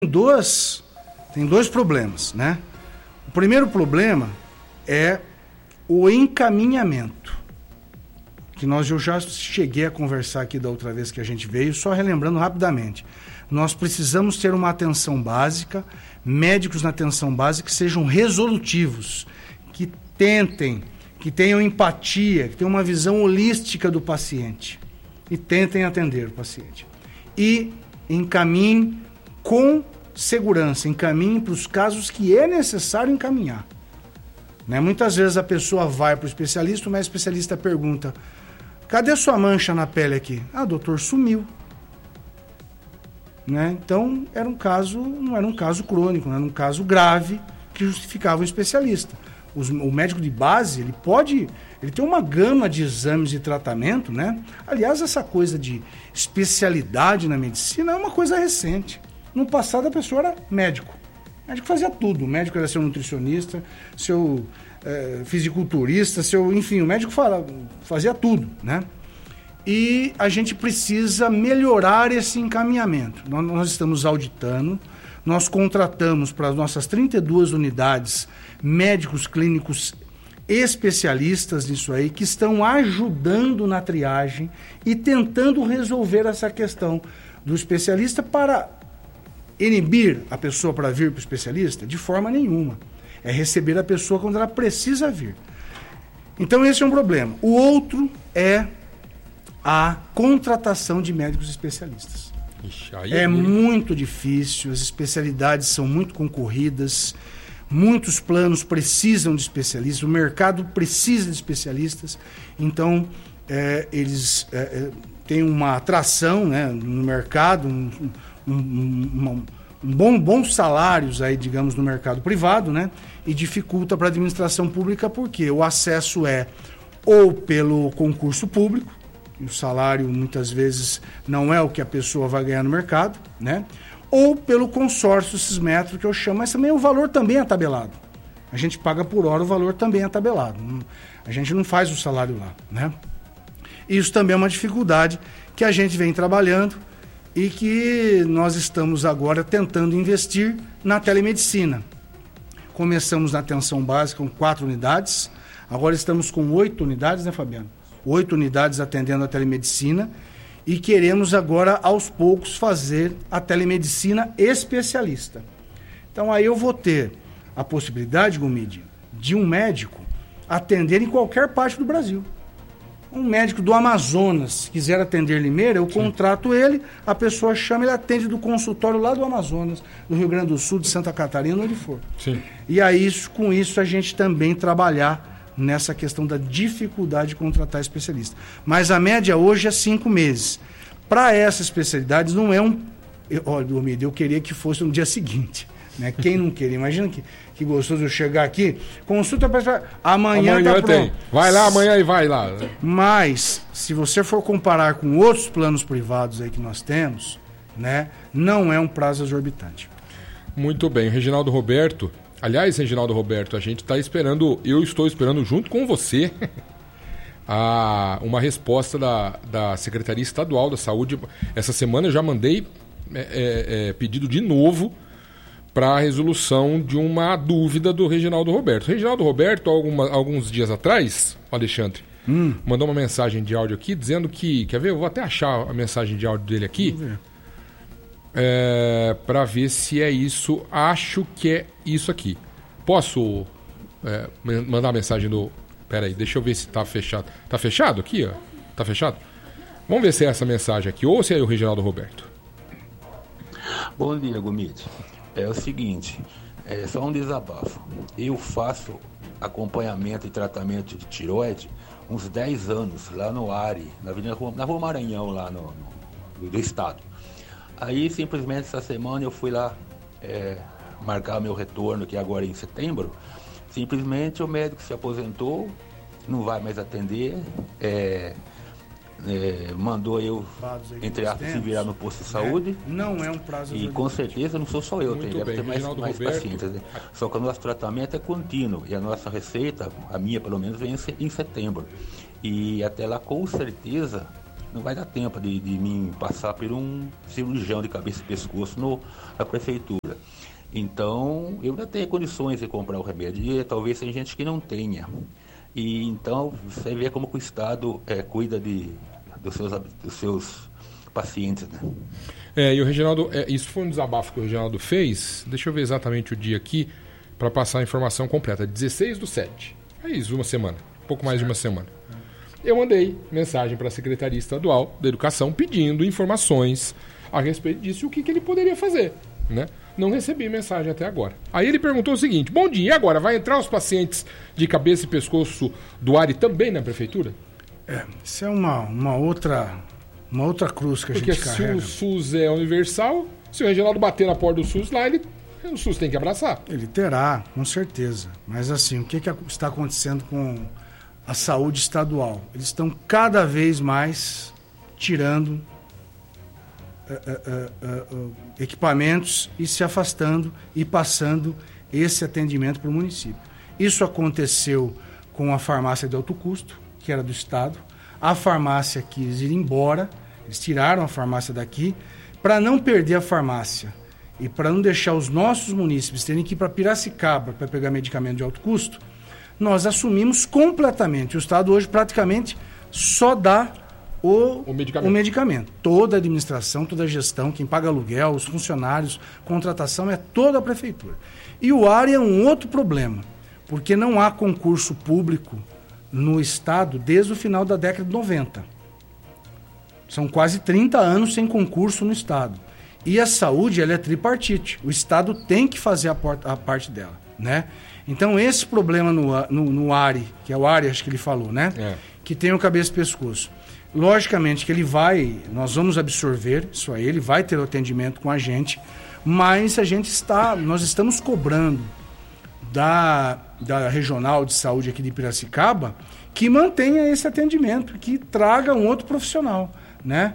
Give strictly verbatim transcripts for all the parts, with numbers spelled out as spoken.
Dois, tem dois problemas, né? O primeiro problema é o encaminhamento, que nós eu já cheguei a conversar aqui da outra vez que a gente veio, só relembrando rapidamente. Nós precisamos ter uma atenção básica, médicos na atenção básica que sejam resolutivos, que tentem, que tenham empatia, que tenham uma visão holística do paciente e tentem atender o paciente. E encaminhem com segurança, encaminhem para os casos que é necessário encaminhar. Né? Muitas vezes a pessoa vai para o especialista, o médico especialista pergunta: cadê sua mancha na pele aqui? Ah, doutor, sumiu. Né? Então, era um caso, não era um caso crônico, não era um caso grave que justificava um especialista. Os, o médico de base, ele pode, ele tem uma gama de exames e tratamento, né? Aliás, essa coisa de especialidade na medicina é uma coisa recente. No passado, a pessoa era médico. O médico fazia tudo. O médico era seu nutricionista, seu é, fisiculturista, seu, enfim, o médico fala, fazia tudo, né? E a gente precisa melhorar esse encaminhamento. Nós, nós estamos auditando, nós contratamos para as nossas trinta e duas unidades médicos clínicos especialistas nisso aí, que estão ajudando na triagem e tentando resolver essa questão do especialista para inibir a pessoa para vir para o especialista? De forma nenhuma. É receber a pessoa quando ela precisa vir. Então esse é um problema. O outro é a contratação de médicos especialistas. Ixi, aí é, é muito difícil, as especialidades são muito concorridas, muitos planos precisam de especialistas, o mercado precisa de especialistas, então é, eles é, têm uma atração, né, no mercado, um, um, um, um bom, bons salários aí, digamos, no mercado privado, né, e dificulta para a administração pública porque o acesso é ou pelo concurso público, o salário muitas vezes não é o que a pessoa vai ganhar no mercado, né? Ou pelo consórcio Cismetro, que eu chamo, mas também o valor também é tabelado. A gente paga por hora, o valor também é tabelado. A gente não faz o salário lá, né? Isso também é uma dificuldade que a gente vem trabalhando e que nós estamos agora tentando investir na telemedicina. Começamos na atenção básica com quatro unidades, agora estamos com oito unidades, né, Fabiano? Oito unidades atendendo a telemedicina e queremos agora, aos poucos, fazer a telemedicina especialista. Então, aí eu vou ter a possibilidade, Gomide, de um médico atender em qualquer parte do Brasil. Um médico do Amazonas quiser atender Limeira, eu Sim. contrato ele, a pessoa chama, ele atende do consultório lá do Amazonas, do Rio Grande do Sul, de Santa Catarina, onde for. Sim. E aí, com isso, a gente também trabalhar nessa questão da dificuldade de contratar especialista. Mas a média hoje é cinco meses. Para essas especialidades não é um... Olha, Gomide, eu queria que fosse no dia seguinte. Né? Quem não queria? Imagina que, que gostoso eu chegar aqui, consulta para amanhã, amanhã tá tem. Vai lá amanhã e vai lá. Mas, se você for comparar com outros planos privados aí que nós temos, né, não é um prazo exorbitante. Muito bem. O Reginaldo Roberto... Aliás, Reginaldo Roberto, a gente está esperando, eu estou esperando junto com você, a, uma resposta da, da Secretaria Estadual da Saúde. Essa semana eu já mandei é, é, é, pedido de novo para a resolução de uma dúvida do Reginaldo Roberto. O Reginaldo Roberto, alguma, alguns dias atrás, Alexandre, hum. mandou uma mensagem de áudio aqui dizendo que... Quer ver? Eu vou até achar a mensagem de áudio dele aqui. Vamos ver. É, para ver se é isso. Acho que é isso aqui. Posso é, mandar a mensagem do... Pera aí, deixa eu ver se tá fechado. Tá fechado aqui, ó? Tá fechado? Vamos ver se é essa mensagem aqui ou se é o Reginaldo Roberto. Bom dia, Gomide. É o seguinte, é só um desabafo. Eu faço acompanhamento e tratamento de tireoide uns dez anos lá no Ari, na Avenida Rua, na Rua Maranhão, lá no, no do estado. Aí, simplesmente, essa semana eu fui lá é, marcar meu retorno, que é agora em setembro. Simplesmente o médico se aposentou, não vai mais atender, é, é, mandou eu, entre aspas, se virar no posto de saúde. É, não é um prazo. E com certeza não sou só eu, tem, deve ter mais, mais pacientes. Né? Só que o nosso tratamento é contínuo e a nossa receita, a minha pelo menos, vem em setembro. E até lá, com certeza, não vai dar tempo de, de mim passar por um cirurgião de cabeça e pescoço no, na prefeitura. Então, eu não tenho condições de comprar o remédio, e talvez tem gente que não tenha. E então, você vê como que o Estado é, cuida de, dos, seus, dos seus pacientes, né? É, e o Reginaldo, é, isso foi um desabafo que o Reginaldo fez, deixa eu ver exatamente o dia aqui, para passar a informação completa, dezesseis do sete, é isso, uma semana, um pouco mais de uma semana. Eu mandei mensagem para a Secretaria Estadual da Educação pedindo informações a respeito disso e o que, que ele poderia fazer, né? Não recebi mensagem até agora. Aí ele perguntou o seguinte: bom dia, e agora? Vai entrar os pacientes de cabeça e pescoço do Ari também na prefeitura? É, isso é uma, uma, outra, uma outra cruz que a Porque gente carrega. Porque se o SUS é universal, se o Reginaldo bater na porta do SUS lá, ele, o SUS tem que abraçar. Ele terá, com certeza. Mas assim, o que, que está acontecendo com a saúde estadual? Eles estão cada vez mais tirando Uh, uh, uh, uh, equipamentos e se afastando e passando esse atendimento para o município. Isso aconteceu com a farmácia de alto custo, que era do Estado. A farmácia quis ir embora, eles tiraram a farmácia daqui para não perder a farmácia e para não deixar os nossos munícipes terem que ir para Piracicaba para pegar medicamento de alto custo. Nós assumimos completamente. O Estado hoje praticamente só dá O, o, medicamento. o medicamento. Toda a administração, toda a gestão, quem paga aluguel, os funcionários, contratação, é toda a prefeitura. E o Ari é um outro problema, porque não há concurso público no Estado desde o final da década de noventa. São quase trinta anos sem concurso no Estado. E a saúde, ela é tripartite. O Estado tem que fazer a, porta, a parte dela, né? Então, esse problema no, no, no Ari, que é o Ari, acho que ele falou, né? É. Que tem o cabeça e pescoço. Logicamente que ele vai, nós vamos absorver isso aí, ele vai ter o atendimento com a gente, mas a gente está, nós estamos cobrando da, da Regional de Saúde aqui de Piracicaba que mantenha esse atendimento, que traga um outro profissional, né?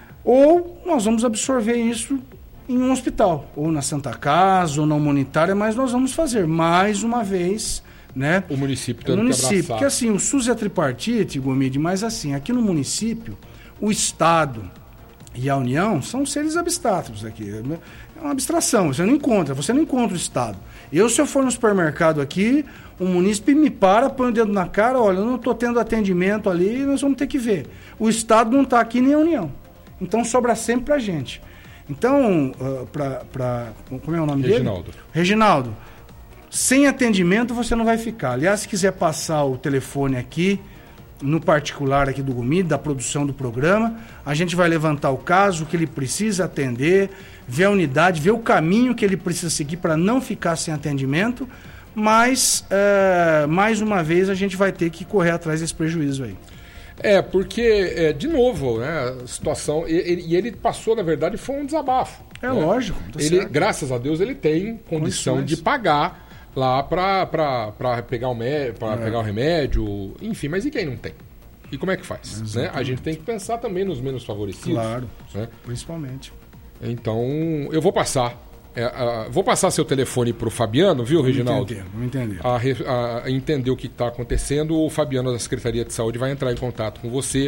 Ou nós vamos absorver isso em um hospital, ou na Santa Casa, ou na humanitária, mas nós vamos fazer mais uma vez, né? O município tendo o município, que abraçar. Porque assim, o SUS é tripartite, Gomide, mas assim, aqui no município, o Estado e a União são seres abstratos aqui. É uma abstração, você não encontra, você não encontra o Estado. Eu, se eu for no supermercado aqui, o munícipe me para, põe o dedo na cara, olha, eu não estou tendo atendimento ali, nós vamos ter que ver. O Estado não está aqui nem a União. Então sobra sempre para a gente. Então, uh, para... Como é o nome Reginaldo. dele? Reginaldo. Sem atendimento você não vai ficar. Aliás, se quiser passar o telefone aqui, no particular aqui do Gomide, da produção do programa, a gente vai levantar o caso, o que ele precisa atender, ver a unidade, ver o caminho que ele precisa seguir para não ficar sem atendimento, mas, é, mais uma vez, a gente vai ter que correr atrás desse prejuízo aí. É, porque, é, de novo, né, a situação... E ele, e ele passou, na verdade, foi um desabafo. É, né? lógico. Tá ele, certo. Graças a Deus, ele tem condição Condições. de pagar lá para pegar, o me- pra é. pegar o remédio, enfim, mas e quem não tem? E como é que faz? Né? A gente tem que pensar também nos menos favorecidos. Claro, né? Principalmente. Então, eu vou passar. É, a, vou passar seu telefone para o Fabiano, viu, vamos Reginaldo? Entender, vamos entender. A, a entender o que está acontecendo. O Fabiano da Secretaria de Saúde vai entrar em contato com você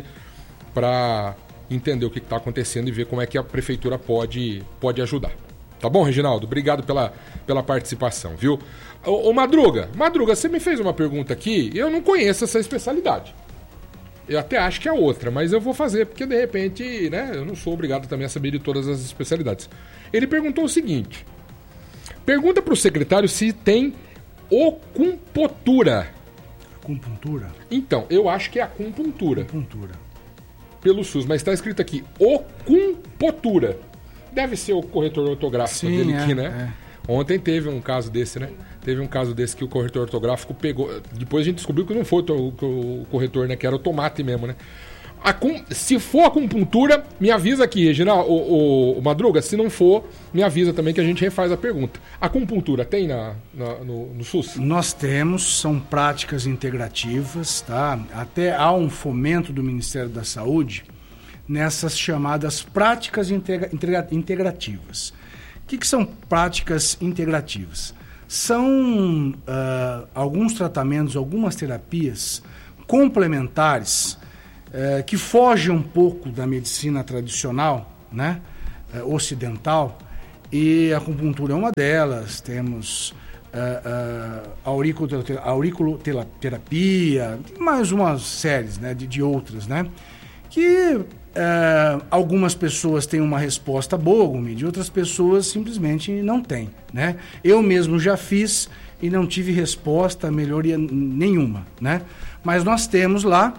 para entender o que está acontecendo e ver como é que a prefeitura pode, pode ajudar. Tá bom, Reginaldo? Obrigado pela, pela participação, viu? Ô, ô Madruga, Madruga, você me fez uma pergunta aqui, eu não conheço essa especialidade. Eu até acho que é outra, mas eu vou fazer, porque de repente, né, eu não sou obrigado também a saber de todas as especialidades. Ele perguntou o seguinte: pergunta para o secretário se tem acupuntura. Acupuntura? Então, eu acho que é acupuntura. Acupuntura. Pelo SUS, mas está escrito aqui, acupuntura. Deve ser o corretor ortográfico Sim, dele é, aqui, né? É. Ontem teve um caso desse, né? Teve um caso desse que o corretor ortográfico pegou. Depois a gente descobriu que não foi o corretor, né? Que era o tomate mesmo, né? Acum... Se for acupuntura, me avisa aqui, Regina, o, o, o Madruga. Se não for, me avisa também que a gente refaz a pergunta. Acupuntura tem na, na, no, no SUS? Nós temos, são práticas integrativas, tá? Até há um fomento do Ministério da Saúde nessas chamadas práticas integra... Integra... integrativas. O que, que são práticas integrativas? São uh, alguns tratamentos, algumas terapias complementares é, que foge um pouco da medicina tradicional, né, é, ocidental, e a acupuntura é uma delas. Temos uh, uh, a auriculoterapia, mais umas séries, né, de, de outras, né, que uh, algumas pessoas têm uma resposta boa, Gomide, outras pessoas simplesmente não têm, né? Eu mesmo já fiz e não tive resposta, melhoria nenhuma, né? Mas nós temos lá,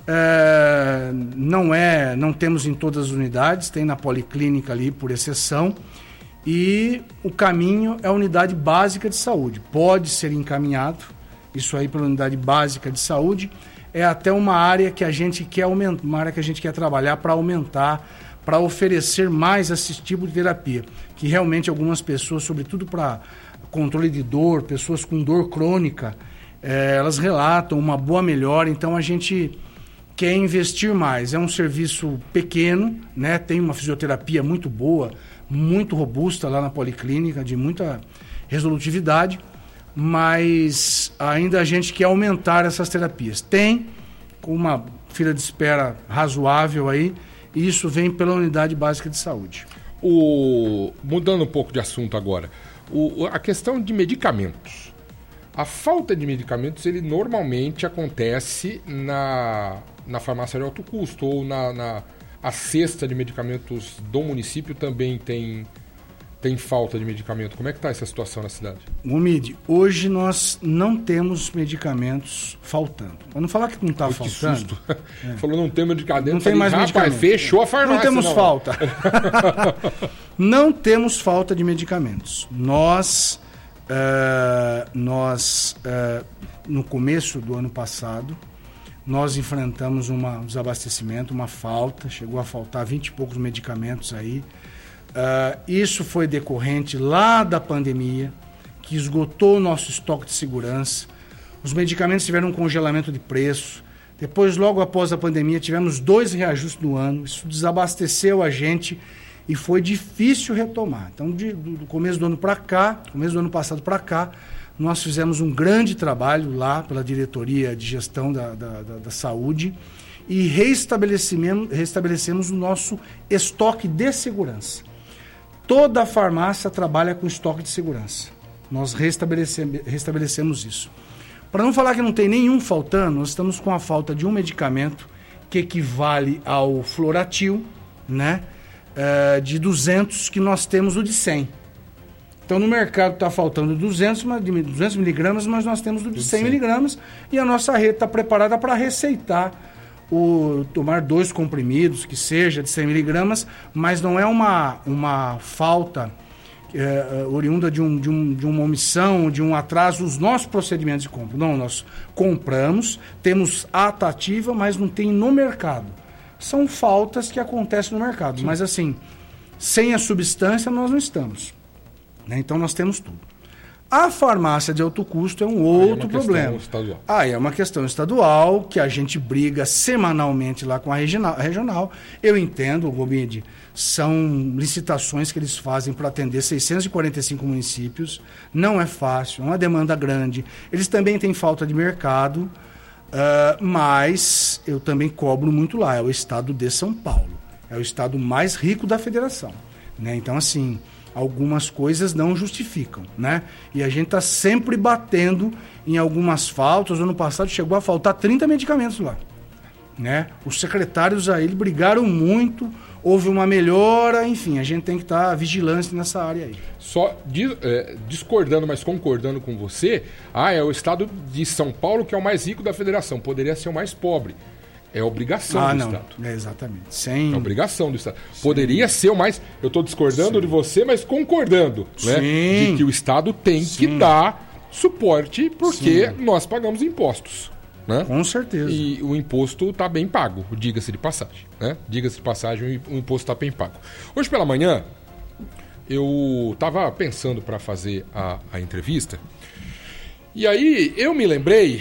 uh, não é, não temos em todas as unidades, tem na policlínica ali por exceção. E o caminho é a unidade básica de saúde. Pode ser encaminhado, isso aí pela unidade básica de saúde, é até uma área que a gente quer aumentar, uma área que a gente quer trabalhar para aumentar, para oferecer mais esse tipo de terapia. Que realmente algumas pessoas, sobretudo para controle de dor, pessoas com dor crônica, é, elas relatam uma boa melhora, então a gente quer investir mais. É um serviço pequeno, né? Tem uma fisioterapia muito boa, muito robusta lá na policlínica, de muita resolutividade, mas ainda a gente quer aumentar essas terapias. Tem uma fila de espera razoável aí, e isso vem pela unidade básica de saúde. O... Mudando um pouco de assunto agora, o... a questão de medicamentos. A falta de medicamentos, ele normalmente acontece na, na farmácia de alto custo ou na... na... A cesta de medicamentos do município também tem, tem falta de medicamento. Como é que está essa situação na cidade? Gomide, hoje nós não temos medicamentos faltando. Para não falar que não está faltando... Susto. É. Falou não tem medicamento. Não tem mais rapaz, medicamento. Fechou a farmácia. Não temos não. falta. Não temos falta de medicamentos. Nós, uh, nós uh, no começo do ano passado, nós enfrentamos uma, um desabastecimento, uma falta, chegou a faltar vinte e poucos medicamentos aí. Uh, isso foi decorrente lá da pandemia, que esgotou o nosso estoque de segurança. Os medicamentos tiveram um congelamento de preço. Depois, logo após a pandemia, tivemos dois reajustes no ano. Isso desabasteceu a gente e foi difícil retomar. Então, de, do, do começo do ano para cá, começo do ano passado para cá, nós fizemos um grande trabalho lá pela Diretoria de Gestão da, da, da, da Saúde e reestabelecemos, reestabelecemos o nosso estoque de segurança. Toda a farmácia trabalha com estoque de segurança. Nós restabelecemos, restabelecemos isso. Para não falar que não tem nenhum faltando, nós estamos com a falta de um medicamento que equivale ao Floratil, né, uh, de duzentos, que nós temos o de cem. Então, no mercado está faltando duzentos miligramas, mas nós temos o de cem miligramas e a nossa rede está preparada para receitar, o, tomar dois comprimidos, que seja de cem miligramas, mas não é uma, uma falta é, oriunda de, um, de, um, de uma omissão, de um atraso nos nossos procedimentos de compra. Não, nós compramos, temos ata ativa, mas não tem no mercado. São faltas que acontecem no mercado, Sim. mas assim, sem a substância nós não estamos. Então nós temos tudo. A farmácia de alto custo é um outro é problema. Ah, é uma questão estadual que a gente briga semanalmente lá com a regional. A regional. Eu entendo, Gomide, são licitações que eles fazem para atender seiscentos e quarenta e cinco municípios. Não é fácil, é uma demanda grande. Eles também têm falta de mercado, uh, mas eu também cobro muito lá. É o estado de São Paulo. É o estado mais rico da federação, né? Então, assim, algumas coisas não justificam, né? E a gente está sempre batendo em algumas faltas. Ano passado chegou a faltar trinta medicamentos lá, né? Os secretários aí brigaram muito, houve uma melhora, enfim, a gente tem que estar tá vigilante nessa área aí. Só di- é, discordando, mas concordando com você, ah, é o estado de São Paulo que é o mais rico da federação, poderia ser o mais pobre. É obrigação ah, do não. Estado. É, exatamente. Sem... É obrigação do Estado. Sim. Poderia ser o mais... Eu estou discordando Sim. de você, mas concordando. Né? De que o Estado tem Sim. que dar suporte porque Sim. nós pagamos impostos. Né? Com certeza. E o imposto está bem pago, diga-se de passagem. Né? Diga-se de passagem, o imposto está bem pago. Hoje pela manhã, eu estava pensando para fazer a, a entrevista e aí eu me lembrei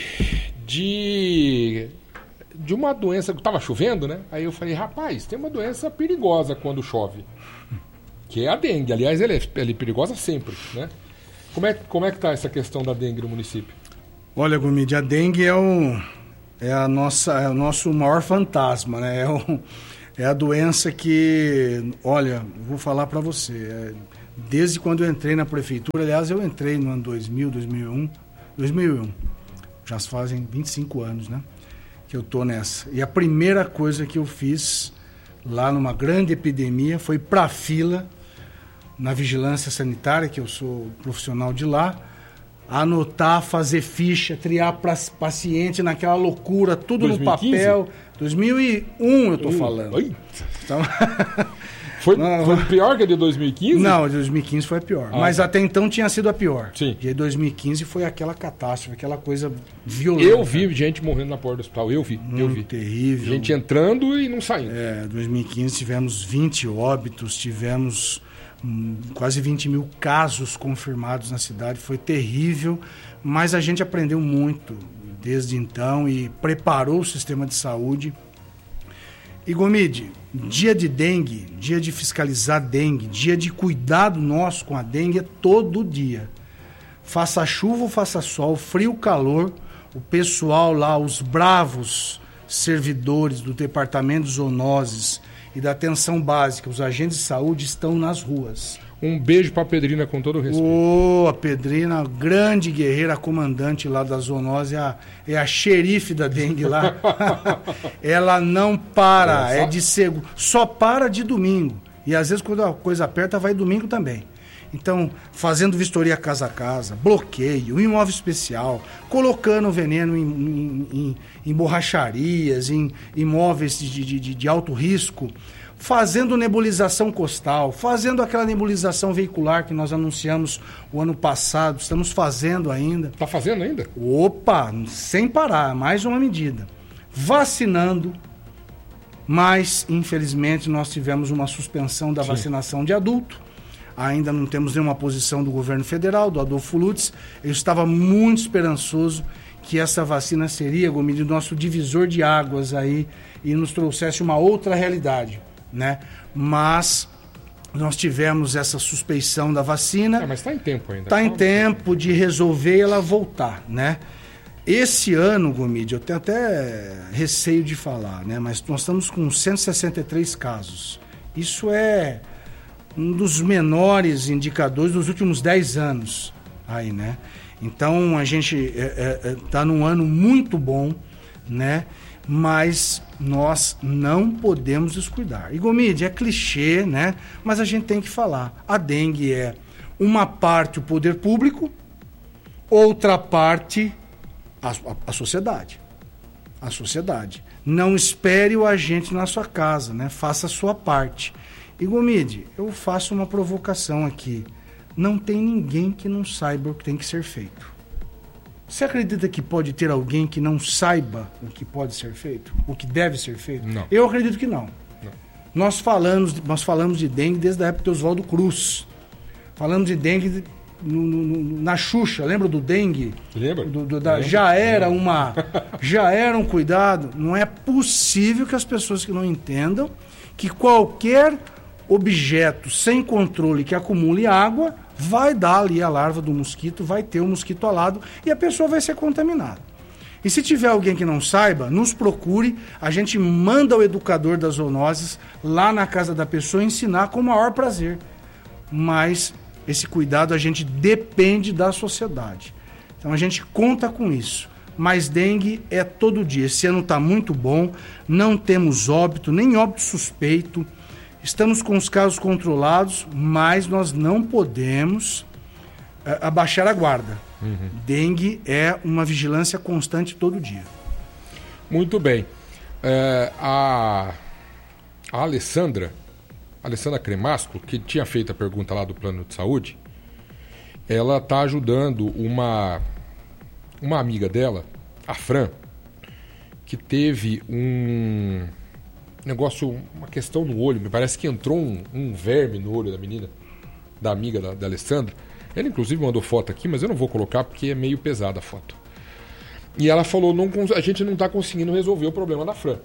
de... de uma doença que estava chovendo, né? Aí eu falei, rapaz, tem uma doença perigosa quando chove, que é a dengue. Aliás, ela é, ela é perigosa sempre, né? Como é, como é que está essa questão da dengue no município? Olha, Gomide, a dengue é, um, é, a nossa, é o nosso maior fantasma, né? É, o, é a doença que, olha, vou falar para você, é, desde quando eu entrei na prefeitura, aliás, eu entrei no ano dois mil, dois mil e um, dois mil e um, já fazem vinte e cinco anos, né? Que eu tô nessa. E a primeira coisa que eu fiz lá numa grande epidemia foi para a fila, na vigilância sanitária, que eu sou profissional de lá, anotar, fazer ficha, triar para paciente naquela loucura, tudo dois mil e quinze? No papel. dois mil e um eu tô uh, falando. Então... Foi, não, foi pior que a de dois mil e quinze? Não, a de dois mil e quinze foi a pior. Ah, mas tá. Até então tinha sido a pior. Sim. E aí dois mil e quinze foi aquela catástrofe, aquela coisa violenta. Eu vi gente morrendo na porta do hospital, eu vi. Muito eu vi. terrível. Gente entrando e não saindo. É, dois mil e quinze tivemos vinte óbitos, tivemos hum, quase vinte mil casos confirmados na cidade. Foi terrível, mas a gente aprendeu muito desde então e preparou o sistema de saúde. E Gomide, dia de dengue, dia de fiscalizar dengue, dia de cuidado nosso com a dengue é todo dia. Faça chuva ou faça sol, frio ou calor, o pessoal lá, os bravos servidores do Departamento de Zoonoses e da Atenção Básica, os agentes de saúde estão nas ruas. Um beijo para a Pedrina com todo o respeito. Ô, oh, a Pedrina, grande guerreira, comandante lá da zoonose, é a, é a xerife da dengue lá. Ela não para, é, é de seguro. Só para de domingo. E às vezes quando a coisa aperta, vai domingo também. Então, fazendo vistoria casa a casa, bloqueio, imóvel especial, colocando veneno em, em, em, em borracharias, em imóveis de, de, de, de alto risco, fazendo nebulização costal, fazendo aquela nebulização veicular que nós anunciamos o ano passado, estamos fazendo ainda. Está fazendo ainda? Opa, sem parar, mais uma medida. Vacinando, mas infelizmente nós tivemos uma suspensão da Sim. vacinação de adulto. Ainda não temos nenhuma posição do governo federal, do Adolfo Lutz. Eu estava muito esperançoso que essa vacina seria, Gomide, nosso divisor de águas aí e nos trouxesse uma outra realidade, né? Mas nós tivemos essa suspeição da vacina. É, mas está em tempo ainda. Está em tempo de resolver ela voltar, né? Esse ano, Gomide, eu tenho até receio de falar, né? Mas nós estamos com cento e sessenta e três casos. Isso é um dos menores indicadores dos últimos dez anos aí, né? Então a gente está é, é, tá num ano muito bom, né? Mas nós não podemos descuidar. E Gomide, é clichê, né? Mas a gente tem que falar. A dengue é uma parte o poder público, outra parte a, a, a sociedade. A sociedade. Não espere o agente na sua casa, né? Faça a sua parte. E Gomide, eu faço uma provocação aqui. Não tem ninguém que não saiba o que tem que ser feito. Você acredita que pode ter alguém que não saiba o que pode ser feito? O que deve ser feito? Não. Eu acredito que não. não. Nós, falamos, nós falamos de dengue desde a época de Oswaldo Cruz. Falamos de dengue no, no, na Xuxa. Lembra do dengue? Lembra? Do, do, da, já era uma... Já era um cuidado. Não é possível que as pessoas que não entendam que qualquer objeto sem controle que acumule água vai dar ali a larva do mosquito, vai ter o mosquito alado e a pessoa vai ser contaminada. E se tiver alguém que não saiba, nos procure, a gente manda o educador das zoonoses lá na casa da pessoa ensinar com o maior prazer. Mas esse cuidado a gente depende da sociedade. Então a gente conta com isso. Mas dengue é todo dia. Esse ano está muito bom, não temos óbito, nem óbito suspeito. Estamos com os casos controlados, mas nós não podemos uh, abaixar a guarda. Uhum. Dengue é uma vigilância constante todo dia. Muito bem. É, a, a Alessandra, a Alessandra Cremasco, que tinha feito a pergunta lá do plano de saúde, ela está ajudando uma, uma amiga dela, a Fran, que teve um... negócio, uma questão no olho, me parece que entrou um, um verme no olho da menina, da amiga da, da Alessandra. Ela inclusive mandou foto aqui, mas eu não vou colocar porque é meio pesada a foto. E ela falou, não, a gente não está conseguindo resolver o problema da Fran.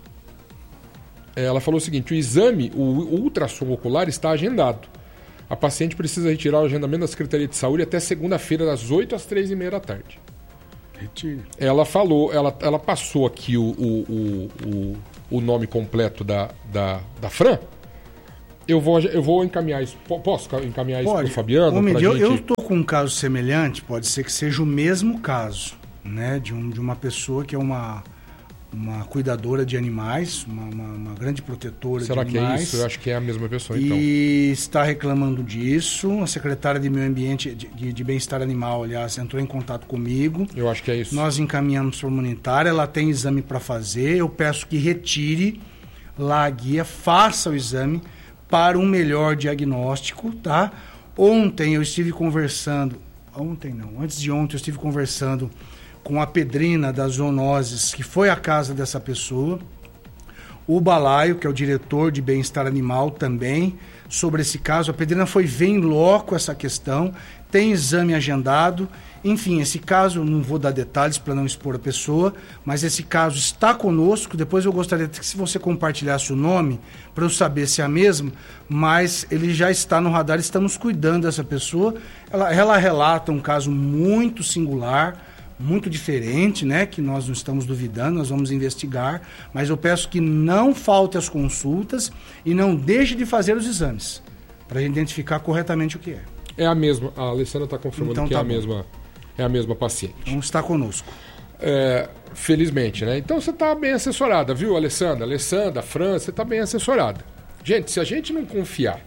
Ela falou o seguinte, o exame, o, o ultrassom ocular está agendado. A paciente precisa retirar o agendamento da Secretaria de Saúde até segunda-feira, das oito às três e meia da tarde. Retire. Ela falou, ela, ela passou aqui o, o, o, o, o nome completo da, da, da Fran. Eu vou, eu vou encaminhar isso. Posso encaminhar isso para o Fabiano? Homem, eu gente... estou com um caso semelhante, pode ser que seja o mesmo caso, né? De, um, de uma pessoa que é uma, uma cuidadora de animais, uma, uma, uma grande protetora Será de animais. Será que é isso? Eu acho que é a mesma pessoa, então. E está reclamando disso. A secretária de Meio Ambiente, de, de, de Bem-Estar Animal, aliás, entrou em contato comigo. Eu acho que é isso. Nós encaminhamos para a humanitária, ela tem exame para fazer. Eu peço que retire lá a guia, faça o exame para um melhor diagnóstico, tá? Ontem eu estive conversando, ontem não, antes de ontem eu estive conversando com a Pedrina das zoonoses, que foi à casa dessa pessoa, o Balaio, que é o diretor de bem-estar animal também, sobre esse caso. A Pedrina foi ver em loco essa questão, tem exame agendado. Enfim, esse caso, não vou dar detalhes para não expor a pessoa, mas esse caso está conosco. Depois eu gostaria que se você compartilhasse o nome, para eu saber se é a mesma, mas ele já está no radar, estamos cuidando dessa pessoa. Ela, ela relata um caso muito singular, muito diferente, né, que nós não estamos duvidando, nós vamos investigar, mas eu peço que não falte as consultas e não deixe de fazer os exames, para identificar corretamente o que é. É a mesma, a Alessandra está confirmando então, que tá é a mesma, é a mesma paciente. Então está conosco. É, felizmente, né? Então você está bem assessorada, viu, Alessandra? Alessandra, Fran, você está bem assessorada. Gente, se a gente não confiar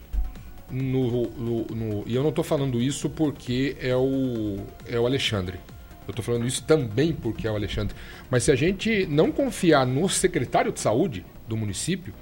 no... no, no e eu não estou falando isso porque é o, é o Alexandre. Eu estou falando isso também porque é o Alexandre. Mas se a gente não confiar no secretário de saúde do município,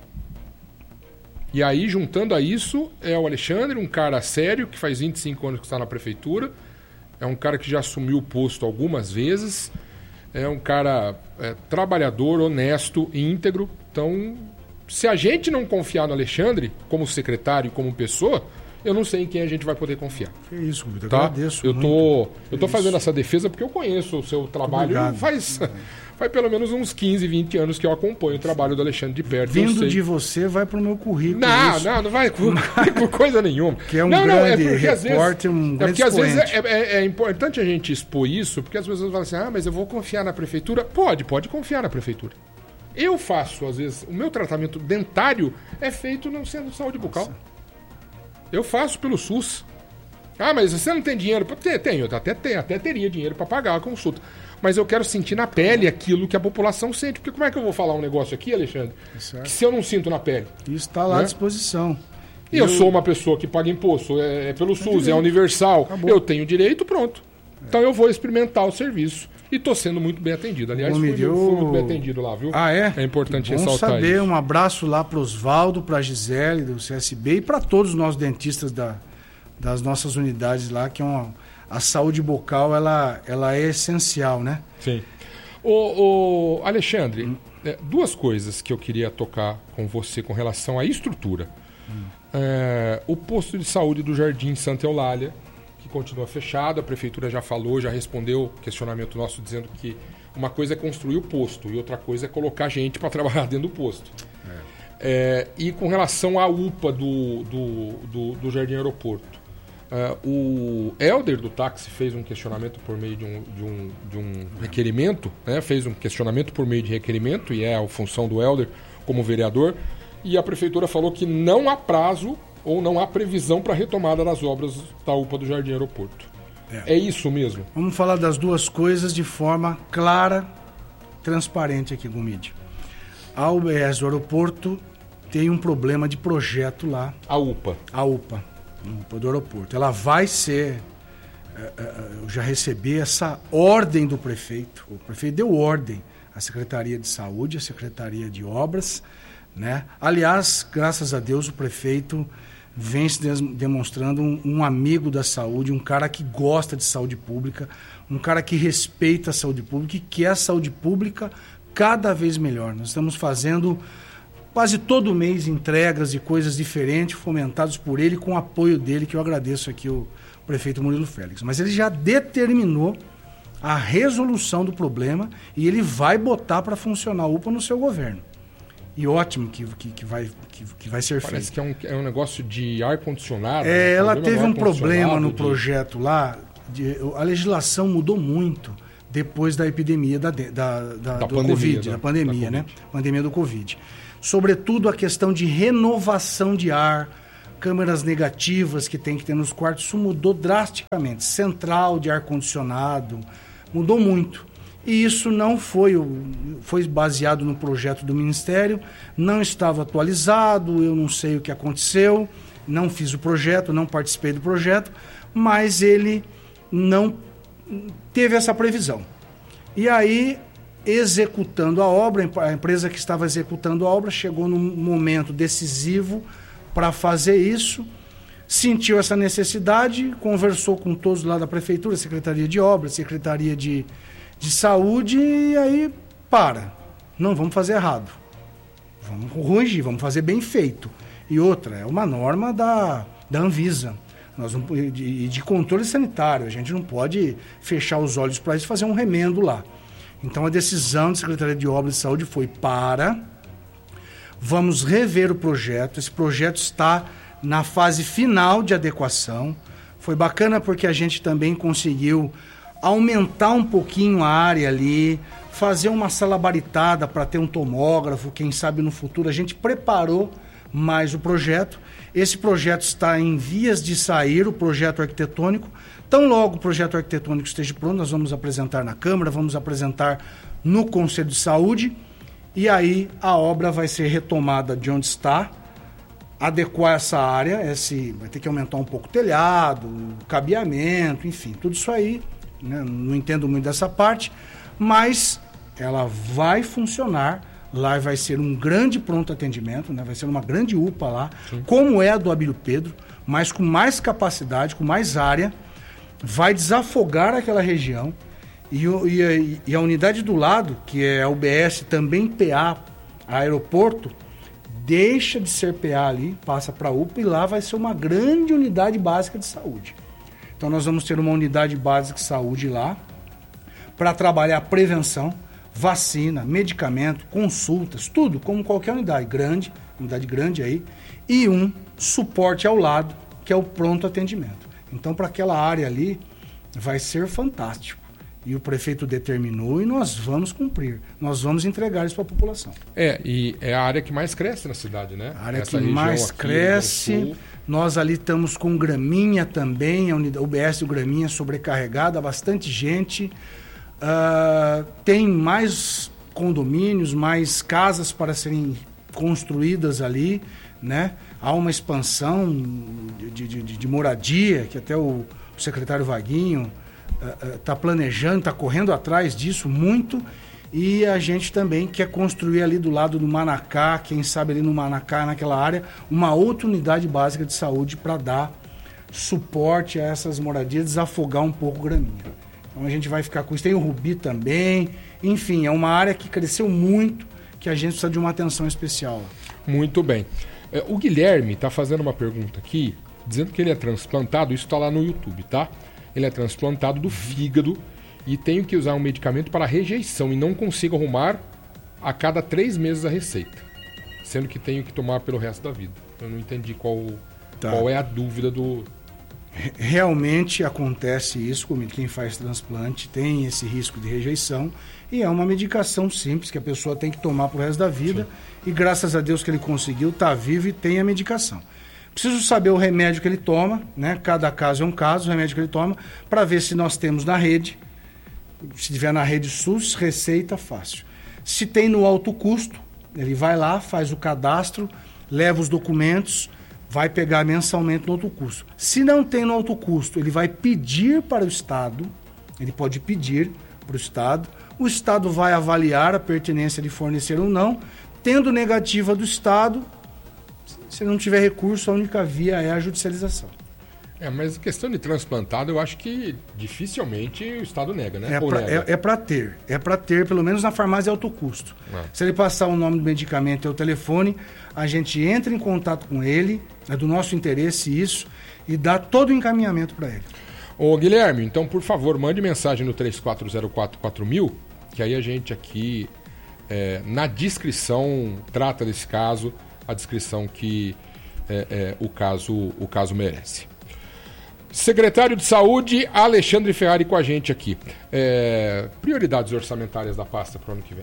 e aí juntando a isso é o Alexandre, um cara sério que faz vinte e cinco anos que está na prefeitura, é um cara que já assumiu o posto algumas vezes, é um cara é, trabalhador, honesto e íntegro. Então, se a gente não confiar no Alexandre como secretário e como pessoa, eu não sei em quem a gente vai poder confiar. Que isso, eu tá? agradeço eu muito. tô, eu tô isso. fazendo essa defesa porque eu conheço o seu trabalho. Faz, faz pelo menos uns quinze, vinte anos que eu acompanho o trabalho do Alexandre de perto. Vindo de você, vai pro meu currículo. Não, isso. não, não vai por, por coisa nenhuma. Que é um não, grande não, é repórter, um grande É porque às vezes expoente. é, é, é importante a gente expor isso, porque as pessoas falam assim, ah, mas eu vou confiar na prefeitura. Pode, pode confiar na prefeitura. Eu faço, às vezes, o meu tratamento dentário é feito no centro de saúde bucal. Nossa. Eu faço pelo SUS. Ah, mas você não tem dinheiro? Tenho, eu até, tenho, até teria dinheiro para pagar a consulta. Mas eu quero sentir na pele aquilo que a população sente. Porque como é que eu vou falar um negócio aqui, Alexandre, certo. que se eu não sinto na pele? Isso está lá né? à disposição. E eu... eu sou uma pessoa que paga imposto, é, é pelo SUS, direito. É universal. Acabou. Eu tenho direito, pronto. É. Então eu vou experimentar o serviço. E estou sendo muito bem atendido. Aliás, fui, deu... fui muito bem atendido lá, viu? Ah, é? É importante Vamos ressaltar saber. isso. Um abraço lá para o Osvaldo, para a Gisele, do C S B, e para todos os nossos dentistas da, das nossas unidades lá, que é uma, a saúde bucal, ela, ela é essencial, né? Sim. Ô, ô, Alexandre, hum. é, duas coisas que eu queria tocar com você com relação à estrutura. Hum. É, o posto de saúde do Jardim Santa Eulália, que continua fechado, a prefeitura já falou, já respondeu questionamento nosso dizendo que uma coisa é construir o posto e outra coisa é colocar gente para trabalhar dentro do posto. É. É, e com relação à U P A do, do, do, do Jardim Aeroporto, uh, o Helder do táxi fez um questionamento por meio de um, de um, de um requerimento, né? Fez um questionamento por meio de requerimento, e é a função do Helder como vereador, e a prefeitura falou que não há prazo ou não há previsão para a retomada das obras da U P A do Jardim Aeroporto. É. é isso mesmo? Vamos falar das duas coisas de forma clara, transparente aqui, Gomide. A U B S do aeroporto tem um problema de projeto lá. A U P A? A U P A, a U P A do aeroporto. Ela vai ser... Eu já recebi essa ordem do prefeito. O prefeito deu ordem à Secretaria de Saúde, à Secretaria de Obras, né? Aliás, graças a Deus, o prefeito vem se demonstrando um, um amigo da saúde, um cara que gosta de saúde pública, um cara que respeita a saúde pública e quer a saúde pública cada vez melhor. Nós estamos fazendo quase todo mês entregas de coisas diferentes, fomentados por ele, com o apoio dele, que eu agradeço aqui o prefeito Murilo Félix. Mas ele já determinou a resolução do problema e ele vai botar para funcionar a U P A no seu governo. E ótimo que, que, que, vai, que, que vai ser Parece feito. Parece que é um, é um negócio de ar-condicionado. É, né? Ela teve um problema no de... projeto lá. De, a legislação mudou muito depois da epidemia da, da, da, da do pandemia, Covid, da, da pandemia, da né? Pandemia do Covid. Sobretudo a questão de renovação de ar, câmeras negativas que tem que ter nos quartos, isso mudou drasticamente. Central de ar-condicionado, mudou muito. E isso não foi, foi baseado no projeto do Ministério, não estava atualizado, eu não sei o que aconteceu, não fiz o projeto, não participei do projeto, mas ele não teve essa previsão. E aí, executando a obra, a empresa que estava executando a obra chegou num momento decisivo para fazer isso, sentiu essa necessidade, conversou com todos lá da Prefeitura, Secretaria de Obras, Secretaria de, de Saúde, e aí, para, não vamos fazer errado. Vamos corrigir, vamos fazer bem feito. E outra, é uma norma da, da Anvisa. Nós não, de, de controle sanitário, a gente não pode fechar os olhos para isso e fazer um remendo lá. Então a decisão da Secretaria de Obras e Saúde foi para, vamos rever o projeto, esse projeto está na fase final de adequação. Foi bacana porque a gente também conseguiu aumentar um pouquinho a área ali, fazer uma salabaritada para ter um tomógrafo, quem sabe no futuro a gente preparou mais o projeto. Esse projeto está em vias de sair, o projeto arquitetônico. Tão logo o projeto arquitetônico esteja pronto, nós vamos apresentar na Câmara, vamos apresentar no Conselho de Saúde, e aí a obra vai ser retomada de onde está, adequar essa área, esse, vai ter que aumentar um pouco o telhado, o cabeamento, enfim, tudo isso aí, né? Não entendo muito dessa parte, mas ela vai funcionar. Lá vai ser um grande pronto atendimento, né? Vai ser uma grande U P A lá, sim, como é a do Abílio Pedro, mas com mais capacidade, com mais área, vai desafogar aquela região, e, e, e a unidade do lado, que é a U B S, também P A, aeroporto, deixa de ser P A ali, passa para a U P A, e lá vai ser uma grande unidade básica de saúde. Então nós vamos ter uma unidade básica de saúde lá, para trabalhar a prevenção, vacina, medicamento, consultas, tudo, como qualquer unidade grande, unidade grande aí, e um suporte ao lado, que é o pronto atendimento. Então, para aquela área ali, vai ser fantástico. E o prefeito determinou e nós vamos cumprir. Nós vamos entregar isso para a população. É, e é a área que mais cresce na cidade, né? A área Essa que mais cresce. Nós ali estamos com Graminha também, a unidade, U B S do Graminha sobrecarregada, bastante gente. Uh, tem mais condomínios, mais casas para serem construídas ali, né? Há uma expansão de, de, de, de moradia, que até o, o secretário Vaguinho está uh, uh, planejando, está correndo atrás disso muito, e a gente também quer construir ali do lado do Manacá, quem sabe ali no Manacá, naquela área, uma outra unidade básica de saúde para dar suporte a essas moradias, desafogar um pouco o Graminha. Então a gente vai ficar com isso. Tem o Rubi também. Enfim, é uma área que cresceu muito, que a gente precisa de uma atenção especial. Muito bem. O Guilherme está fazendo uma pergunta aqui, dizendo que ele é transplantado, isso está lá no YouTube, tá? Ele é transplantado do fígado e tenho que usar um medicamento para rejeição e não consigo arrumar a cada três meses a receita, sendo que tenho que tomar pelo resto da vida. Eu não entendi qual, tá. qual é a dúvida do... Realmente acontece isso comigo. Quem faz transplante tem esse risco de rejeição e é uma medicação simples que a pessoa tem que tomar pro resto da vida. Sim. E graças a Deus que ele conseguiu, tá vivo e tem a medicação. Preciso saber o remédio que ele toma, né? Cada caso é um caso, o remédio que ele toma, para ver se nós temos na rede. Se tiver na rede SUS, receita fácil. Se tem no alto custo, ele vai lá, faz o cadastro, leva os documentos, vai pegar mensalmente no alto custo. Se não tem no alto custo, ele vai pedir para o Estado, ele pode pedir para o Estado, o Estado vai avaliar a pertinência de fornecer ou não, tendo negativa do Estado, se não tiver recurso, a única via é a judicialização. É, mas a questão de transplantado, eu acho que dificilmente o Estado nega, né? É para é, é ter, é para ter, pelo menos na farmácia de alto custo. É. Se ele passar o nome do medicamento e o telefone, a gente entra em contato com ele, é do nosso interesse isso, e dá todo o encaminhamento para ele. Ô Guilherme, então por favor, mande mensagem no três quatro zero quatro quatro mil, que aí a gente aqui, é, na descrição, trata desse caso, a descrição que é, é, o, caso, o caso merece. Secretário de Saúde, Alexandre Ferrari com a gente aqui. É, prioridades orçamentárias da pasta para o ano que vem.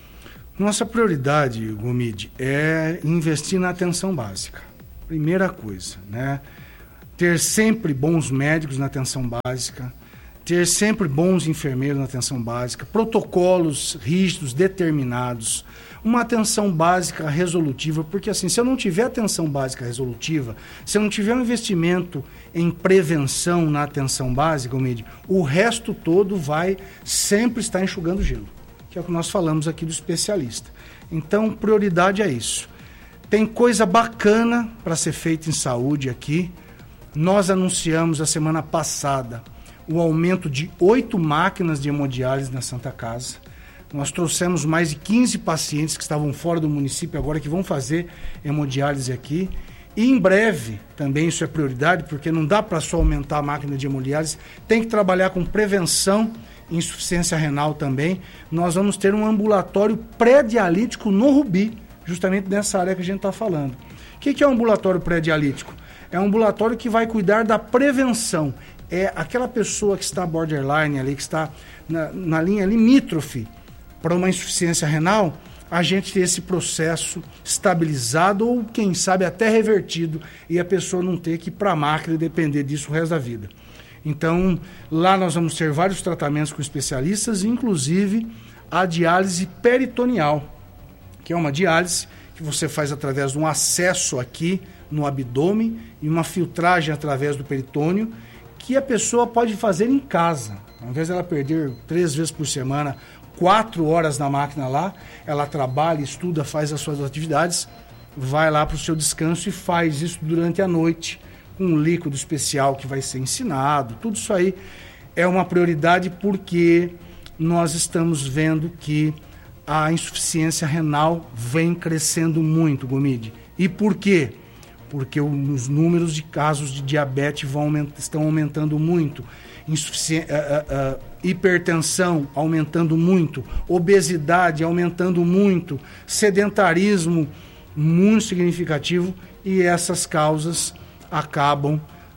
Nossa prioridade, Gomide, é investir na atenção básica. Primeira coisa, né? Ter sempre bons médicos na atenção básica, ter sempre bons enfermeiros na atenção básica, protocolos rígidos, determinados, uma atenção básica resolutiva, porque assim, se eu não tiver atenção básica resolutiva, se eu não tiver um investimento em prevenção na atenção básica, o resto todo vai sempre estar enxugando gelo, que é o que nós falamos aqui do especialista. Então, prioridade é isso. Tem coisa bacana para ser feita em saúde aqui. Nós anunciamos a semana passada o aumento de oito máquinas de hemodiálise na Santa Casa. Nós trouxemos mais de quinze pacientes que estavam fora do município agora que vão fazer hemodiálise aqui. E em breve, também isso é prioridade, porque não dá para só aumentar a máquina de hemodiálise, tem que trabalhar com prevenção e insuficiência renal também. Nós vamos ter um ambulatório pré-dialítico no Rubi, justamente nessa área que a gente está falando. O que, que é um ambulatório pré-dialítico? É um ambulatório que vai cuidar da prevenção. É aquela pessoa que está borderline ali, que está na, na linha limítrofe para uma insuficiência renal, a gente ter esse processo estabilizado ou, quem sabe, até revertido e a pessoa não ter que ir para a máquina e depender disso o resto da vida. Então, lá nós vamos ter vários tratamentos com especialistas, inclusive a diálise peritoneal, que é uma diálise que você faz através de um acesso aqui no abdômen e uma filtragem através do peritônio, que a pessoa pode fazer em casa. Ao invés de ela perder três vezes por semana, quatro horas na máquina lá, ela trabalha, estuda, faz as suas atividades, vai lá para o seu descanso e faz isso durante a noite, com um líquido especial que vai ser ensinado. Tudo isso aí é uma prioridade porque nós estamos vendo que a insuficiência renal vem crescendo muito, Gomide. E por quê? Porque os números de casos de diabetes vão aument- estão aumentando muito, Insufici- uh, uh, uh, hipertensão aumentando muito, obesidade aumentando muito, sedentarismo muito significativo, e essas causas acabam uh,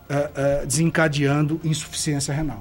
uh, desencadeando insuficiência renal.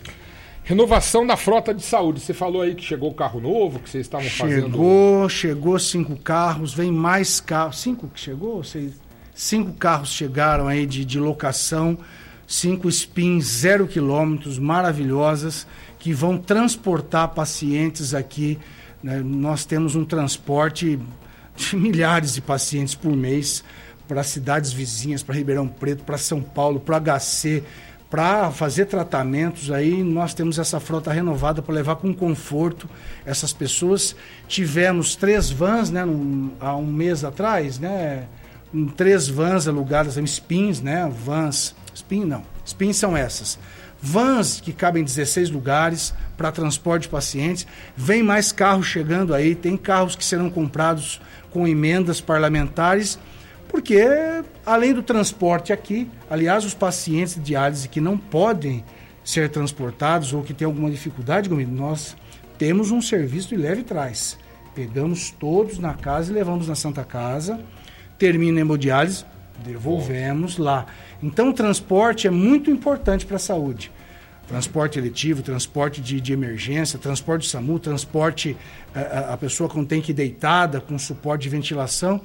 Renovação da frota de saúde. Você falou aí que chegou carro novo, que vocês estavam fazendo... Chegou, chegou cinco carros, vem mais carros. Cinco que chegou? Seis, cinco carros chegaram aí de, de locação, cinco spins, zero quilômetros, maravilhosas, que vão transportar pacientes aqui, né? Nós temos um transporte de milhares de pacientes por mês para cidades vizinhas, para Ribeirão Preto, para São Paulo, para H C, para fazer tratamentos. Aí nós temos essa frota renovada para levar com conforto essas pessoas. Tivemos três vans, né, num, há um mês atrás, né, três vans alugadas, spins, né, vans, spin não, spins são essas. Vans que cabem em dezesseis lugares para transporte de pacientes. Vem mais carros chegando aí, tem carros que serão comprados com emendas parlamentares, porque além do transporte aqui, aliás, os pacientes de diálise que não podem ser transportados ou que têm alguma dificuldade, nós temos um serviço de leve e traz. Pegamos todos na casa e levamos na Santa Casa, termina a hemodiálise, devolvemos lá. Então o transporte é muito importante para a saúde. Transporte eletivo, transporte de, de emergência, transporte de SAMU, transporte a, a pessoa quando tem que ir deitada, com suporte de ventilação.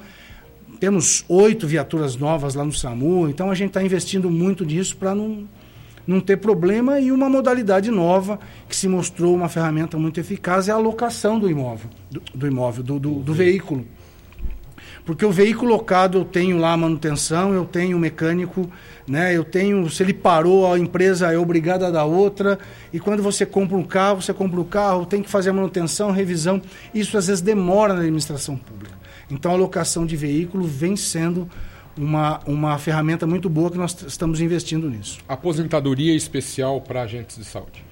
Temos oito viaturas novas lá no SAMU, então a gente está investindo muito nisso para não, não ter problema. E uma modalidade nova que se mostrou uma ferramenta muito eficaz é a locação do imóvel, do, do imóvel, do, do, do veículo. Porque o veículo locado, eu tenho lá a manutenção, eu tenho o mecânico, né? Eu tenho, se ele parou, a empresa é obrigada a dar outra. E quando você compra um carro, você compra o carro, tem que fazer a manutenção, revisão. Isso às vezes demora na administração pública. Então a locação de veículo vem sendo uma, uma ferramenta muito boa que nós estamos investindo nisso. Aposentadoria especial para agentes de saúde.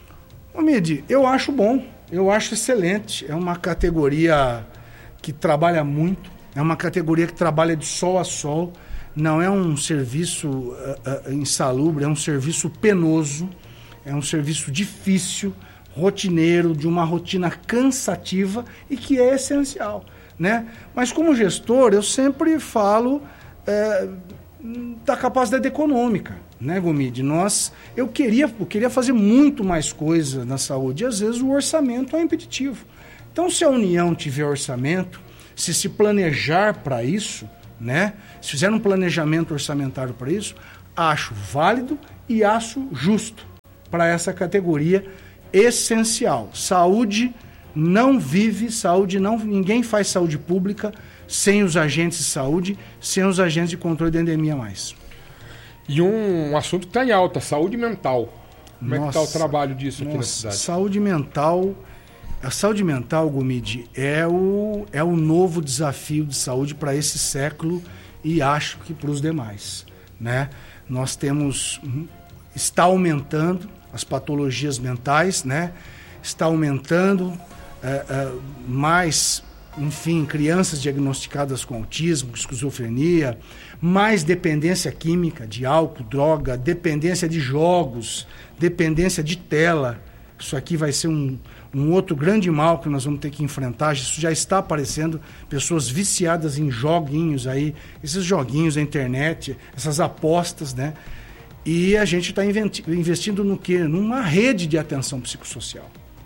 Omid, eu acho bom, eu acho excelente. É uma categoria que trabalha muito. É uma categoria que trabalha de sol a sol, não é um serviço uh, uh, insalubre, é um serviço penoso, é um serviço difícil, rotineiro, de uma rotina cansativa e que é essencial, né? Mas como gestor, eu sempre falo é, da capacidade econômica, né, Gomide? Nós, eu queria, eu queria fazer muito mais coisa na saúde, e às vezes o orçamento é impeditivo. Então, se a União tiver orçamento, se se planejar para isso, né, se fizer um planejamento orçamentário para isso, acho válido e acho justo para essa categoria essencial. Saúde não vive, saúde não, ninguém faz saúde pública sem os agentes de saúde, sem os agentes de controle de endemia mais. E um, um assunto que está em alta, saúde mental. Como nossa, é que está o trabalho disso aqui nossa, na cidade? Saúde mental, a saúde mental, Gomide, é o, é o novo desafio de saúde para esse século e acho que para os demais, né? Nós temos, está aumentando as patologias mentais, né? Está aumentando é, é, mais, enfim, crianças diagnosticadas com autismo, esquizofrenia, mais dependência química de álcool, droga, dependência de jogos, dependência de tela. Isso aqui vai ser um, um outro grande mal que nós vamos ter que enfrentar. Isso já está aparecendo, pessoas viciadas em joguinhos aí, esses joguinhos na internet, essas apostas, né? E a gente está investindo no quê? Numa rede de atenção psicossocial.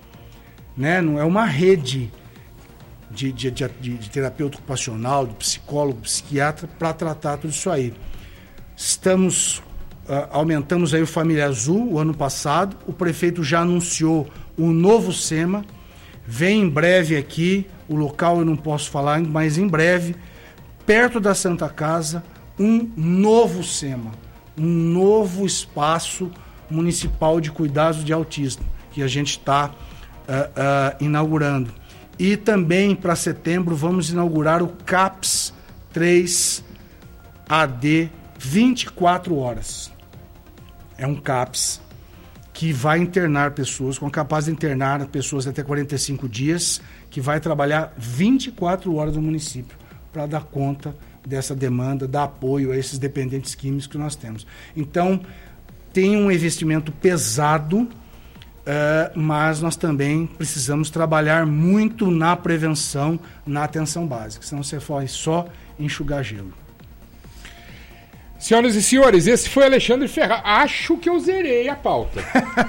Né? Não é uma rede de, de, de, de terapeuta ocupacional, de psicólogo, psiquiatra, para tratar tudo isso aí. Estamos, uh, aumentamos aí o Família Azul o ano passado, o prefeito já anunciou o novo SEMA, vem em breve aqui, o local eu não posso falar, mas em breve, perto da Santa Casa, um novo SEMA, um novo espaço municipal de cuidados de autismo, que a gente está uh, uh, inaugurando. E também, para setembro, vamos inaugurar o CAPS três A D vinte e quatro horas. É um CAPS que vai internar pessoas, com capaz de internar pessoas até quarenta e cinco dias, que vai trabalhar vinte e quatro horas no município, para dar conta dessa demanda, dar apoio a esses dependentes químicos que nós temos. Então, tem um investimento pesado, Uh, mas nós também precisamos trabalhar muito na prevenção, na atenção básica, senão você vai só enxugar gelo. Senhoras e senhores, esse foi Alexandre Ferraz. Acho que eu zerei a pauta.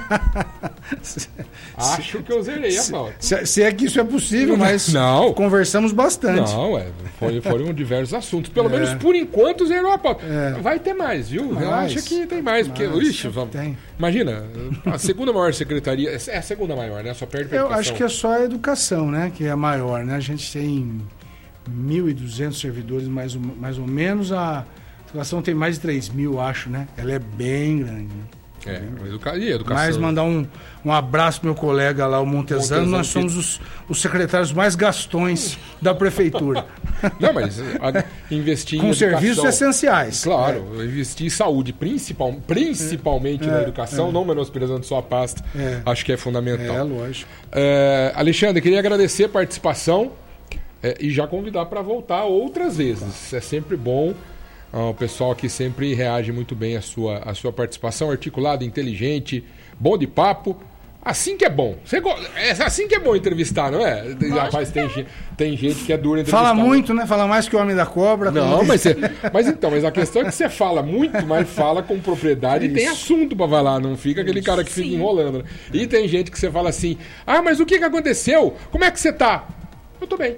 Acho que eu zerei a pauta. Se, se é que isso é possível, mas não. Conversamos bastante. Não, é, foi, foram diversos assuntos. Pelo é. menos por enquanto zerou a pauta. É. Vai ter mais, viu? Mais, Relaxa que tem mais. Porque, mais, ixi, vamos, tem. Imagina, a segunda maior secretaria... É a segunda maior, né? Só perde pra Eu educação. acho que é só a educação, né? Que é a maior, né? A gente tem mil e duzentos servidores, mais ou, mais ou menos. A A educação tem mais de três mil, acho, né? Ela é bem grande. Né? É, educa... e educação. Mas mandar um, um abraço pro meu colega lá, o Montesano. Montesano nós somos os, os secretários mais gastões da prefeitura. Não, mas a, investir com em educação, serviços essenciais. Claro, é. investir em saúde, principal, principalmente é, na educação, é, não menosprezando sua pasta, é. acho que é fundamental. É, lógico. É, Alexandre, queria agradecer a participação é, e já convidar para voltar outras vezes. É sempre bom. O pessoal aqui sempre reage muito bem à sua, à sua participação, articulada, inteligente, bom de papo. Assim que é bom. Você go... É assim que é bom entrevistar, não é? Rapaz, tem, gente, tem gente que é dura entrevistar. Fala muito, né? Fala mais que o Homem da Cobra. Não, mas, você... mas então, mas a questão é que você fala muito, mas fala com propriedade e tem assunto pra falar. Não fica aquele cara que fica Sim. enrolando. Né? E tem gente que você fala assim, ah, mas o que, que aconteceu? Como é que você tá? Eu tô bem.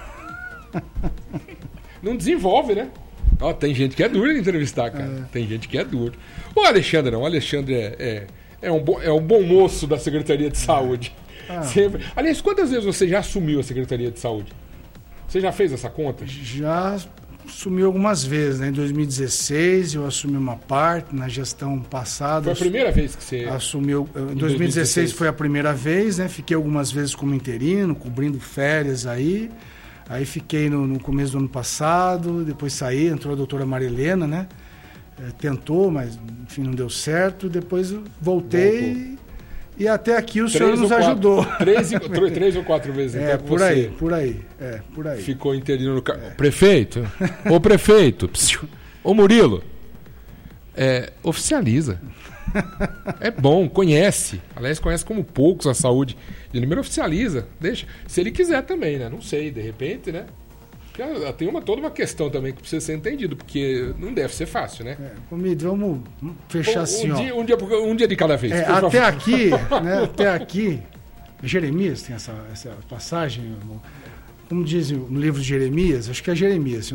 Não desenvolve, né? Oh, tem gente que é duro de entrevistar, cara. É. Tem gente que é duro. O Alexandre não. O Alexandre é, é, é, um, bo, é um bom moço da Secretaria de Saúde. Ah. Sempre. Aliás, quantas vezes você já assumiu a Secretaria de Saúde? Você já fez essa conta? Já assumi algumas vezes. Né? Em dois mil e dezesseis eu assumi uma parte, na gestão passada. Foi a primeira vez que você... Assumiu. Em dois mil e dezesseis foi a primeira vez, né? Fiquei algumas vezes como interino, cobrindo férias aí. Aí fiquei no, no começo do ano passado, depois saí, entrou a doutora Marilena, né? É, tentou, mas enfim, não deu certo. Depois eu voltei Voltou. e até aqui o três senhor nos quatro, ajudou. Três, três ou quatro vezes, então, é, por aí, por aí, é, por aí. Ficou interino no... É. Prefeito, ô prefeito, ô Murilo, é, oficializa. É bom, conhece. Aliás, conhece como poucos a saúde. De número oficializa. Deixa. Se ele quiser também, né? Não sei, de repente, né? tem uma, toda uma questão também que precisa ser entendido, porque não deve ser fácil, né? É, Gomide, vamos fechar um, assim, um ó. Dia, um, dia, um dia de cada vez. É, até aqui, né, até aqui, Jeremias tem essa, essa passagem, como diz no livro de Jeremias, acho que é Jeremias,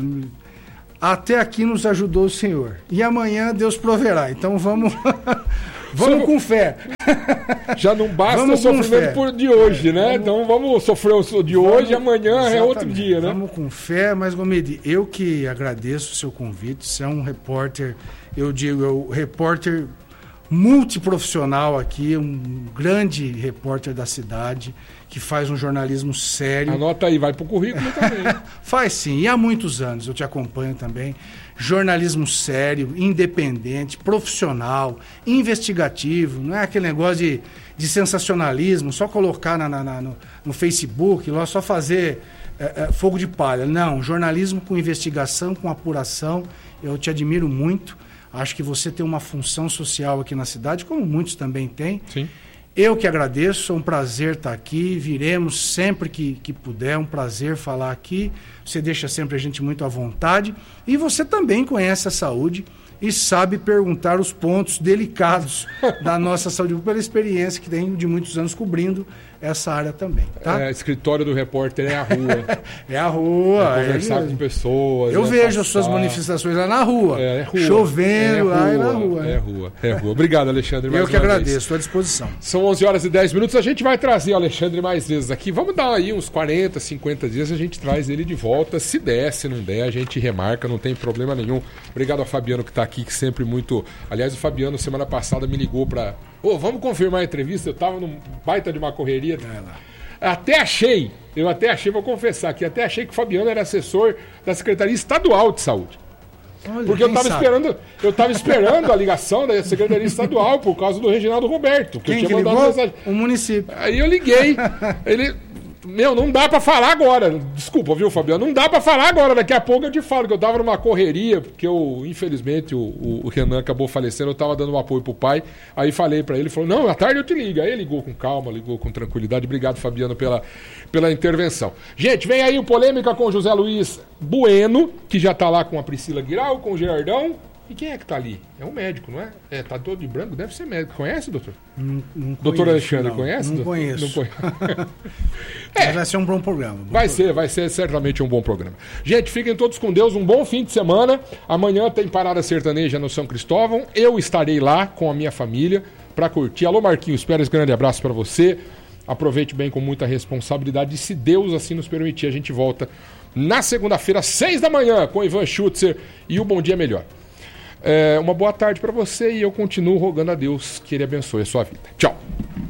até aqui nos ajudou o Senhor, e amanhã Deus proverá, então vamos... Vamos Sobre... com fé. Já não basta vamos o sofrimento por de hoje, né? Vamos... Então vamos sofrer o de vamos... hoje, amanhã Exatamente. É outro dia, né? Vamos com fé, mas Gomide, eu que agradeço o seu convite. Você é um repórter, eu digo, é um repórter multiprofissional aqui, um grande repórter da cidade, que faz um jornalismo sério. Anota aí, vai pro currículo também. Faz sim, e há muitos anos, eu te acompanho também. Jornalismo sério, independente, profissional, investigativo, não é aquele negócio de, de sensacionalismo, só colocar na, na, na, no, no Facebook, lá só fazer é, é, fogo de palha. Não, jornalismo com investigação, com apuração, eu te admiro muito. Acho que você tem uma função social aqui na cidade, como muitos também têm. Sim. Eu que agradeço, é um prazer estar aqui, viremos sempre que, que puder, é um prazer falar aqui, você deixa sempre a gente muito à vontade, e você também conhece a saúde e sabe perguntar os pontos delicados da nossa saúde, pela experiência que tem de muitos anos cobrindo essa área também, tá? É, escritório do repórter é a rua. É a rua. É conversar é com pessoas. Eu é vejo passar. As suas manifestações lá na rua. É, é rua. Chovendo é lá rua, e na rua. É né? rua, é rua. Obrigado, Alexandre, mais Eu que agradeço, estou à disposição. São onze horas e dez minutos, a gente vai trazer o Alexandre mais vezes aqui. Vamos dar aí uns quarenta, cinquenta dias, a gente traz ele de volta. Se der, se não der, a gente remarca, não tem problema nenhum. Obrigado ao Fabiano que está aqui, que sempre muito... Aliás, o Fabiano, semana passada, me ligou para... Ô, oh, vamos confirmar a entrevista? Eu estava num baita de uma correria. É lá. Até achei, eu até achei, vou confessar aqui, até achei que o Fabiano era assessor da Secretaria Estadual de Saúde. Olha, porque eu estava esperando, eu estava esperando a ligação da Secretaria Estadual por causa do Reginaldo Roberto. Que Quem eu tinha que mandado ligou? Mensagem. O município. Aí eu liguei, ele... Meu, não dá pra falar agora. Desculpa, viu, Fabiano? Não dá pra falar agora. Daqui a pouco eu te falo que eu tava numa correria, porque eu, infelizmente, o, o, o Renan acabou falecendo. Eu tava dando um apoio pro pai. Aí falei pra ele, ele falou, não, à tarde eu te ligo. Aí ele ligou com calma, ligou com tranquilidade. Obrigado, Fabiano, pela, pela intervenção. Gente, vem aí o Polêmica com o José Luiz Bueno, que já tá lá com a Priscila Guiral, com o Gerardão. E quem é que tá ali? É um médico, não é? É, tá todo de branco, deve ser médico. Conhece, doutor? Não, não doutor conheço, Alexandre, não. conhece? Não conheço. Não conheço. É, vai ser um bom programa. Bom vai programa. ser, vai ser certamente um bom programa. Gente, fiquem todos com Deus, um bom fim de semana. Amanhã tem Parada Sertaneja no São Cristóvão. Eu estarei lá com a minha família para curtir. Alô, Marquinhos Pérez, grande abraço para você. Aproveite bem com muita responsabilidade. E se Deus assim nos permitir, a gente volta na segunda-feira, às seis da manhã, com o Ivan Schutzer e o Bom Dia Melhor. É, uma boa tarde para você e eu continuo rogando a Deus que Ele abençoe a sua vida. Tchau.